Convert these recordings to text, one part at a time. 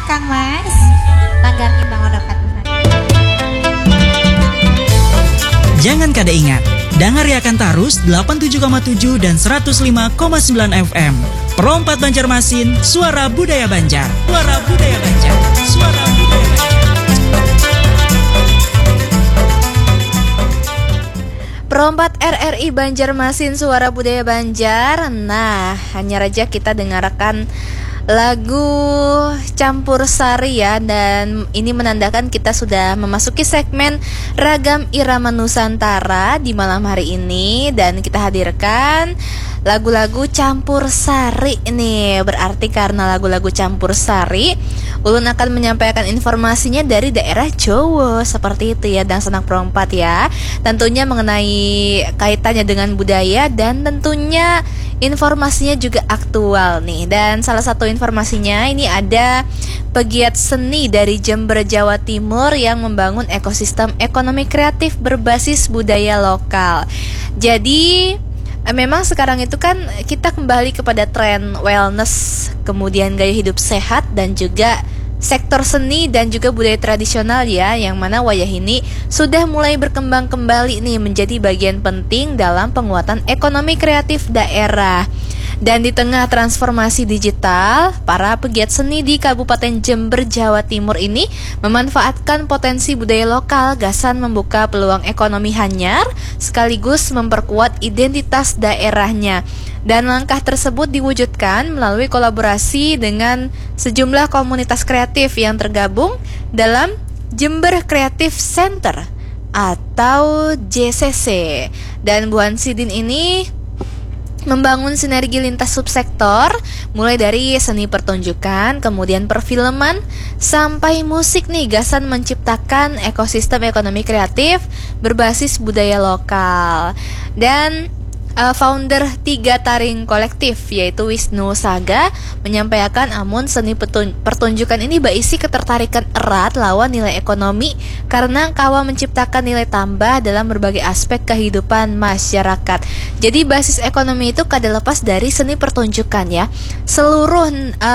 Kang Mas. Langgang imbang odokat. Jangan kada ingat, dangariakan tarus 87,7 dan 105,9 FM. Perompat Banjarmasin, suara budaya Banjar. Suara budaya Banjar. Suara budaya Banjar. Perompat RRI Banjarmasin, suara budaya Banjar. Nah, hanya saja kita dengarkan lagu Campur Sari ya. Dan ini menandakan kita sudah memasuki segmen Ragam Irama Nusantara di malam hari ini. Dan kita hadirkan lagu-lagu campur sari ini. Berarti karena lagu-lagu campur sari, Ulun akan menyampaikan informasinya dari daerah Jawa. Seperti itu ya, dan Sanak Perompat ya. Tentunya mengenai kaitannya dengan budaya, dan tentunya informasinya juga aktual nih. Dan salah satu informasinya ini ada pegiat seni dari Jember, Jawa Timur yang membangun ekosistem ekonomi kreatif berbasis budaya lokal. Jadi memang sekarang itu kan kita kembali kepada tren wellness, kemudian gaya hidup sehat, dan juga sektor seni dan juga budaya tradisional ya, yang mana wayah ini sudah mulai berkembang kembali nih menjadi bagian penting dalam penguatan ekonomi kreatif daerah. Dan di tengah transformasi digital, para pegiat seni di Kabupaten Jember, Jawa Timur ini memanfaatkan potensi budaya lokal, gasan membuka peluang ekonomi hanyar, sekaligus memperkuat identitas daerahnya. Dan langkah tersebut diwujudkan melalui kolaborasi dengan sejumlah komunitas kreatif yang tergabung dalam Jember Creative Center atau JCC. Dan Bu Hansidin ini membangun sinergi lintas subsektor, mulai dari seni pertunjukan, kemudian perfilman, sampai musik nih, gasan menciptakan ekosistem ekonomi kreatif berbasis budaya lokal. Dan founder Tiga Taring Kolektif yaitu Wisnu Saga menyampaikan amun seni pertunjukan ini berisi ketertarikan erat lawan nilai ekonomi karena kawa menciptakan nilai tambah dalam berbagai aspek kehidupan masyarakat. Jadi basis ekonomi itu kada lepas dari seni pertunjukan ya. Seluruh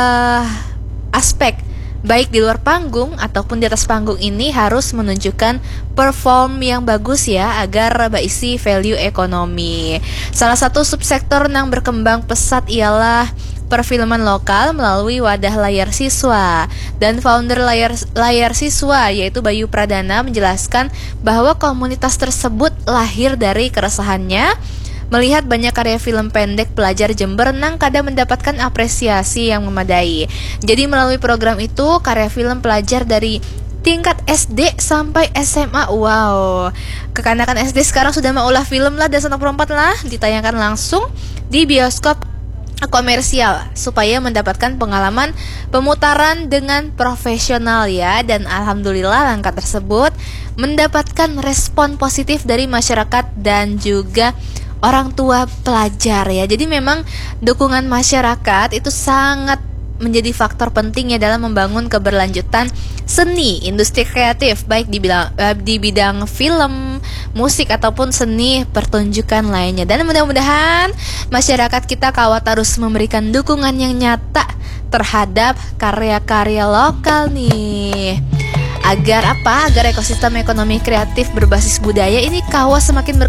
aspek baik di luar panggung ataupun di atas panggung ini harus menunjukkan perform yang bagus ya, agar berisi value ekonomi. Salah satu subsektor yang berkembang pesat ialah perfilman lokal melalui wadah layar siswa. Dan founder layar siswa yaitu Bayu Pradana menjelaskan bahwa komunitas tersebut lahir dari keresahannya melihat banyak karya film pendek pelajar Jember nang kada mendapatkan apresiasi yang memadai. Jadi melalui program itu, karya film pelajar dari tingkat SD sampai SMA, wow, kekanakan SD sekarang sudah maulah film lah, dan Sanak Perompat lah ditayangkan langsung di bioskop komersial supaya mendapatkan pengalaman pemutaran dengan profesional ya. Dan alhamdulillah langkah tersebut mendapatkan respon positif dari masyarakat dan juga orang tua pelajar ya. Jadi memang dukungan masyarakat itu sangat menjadi faktor penting ya dalam membangun keberlanjutan seni, industri kreatif baik di bidang film, musik ataupun seni pertunjukan lainnya. Dan mudah-mudahan masyarakat kita kawat terus memberikan dukungan yang nyata terhadap karya-karya lokal nih. Agar ekosistem ekonomi kreatif berbasis budaya ini kawa semakin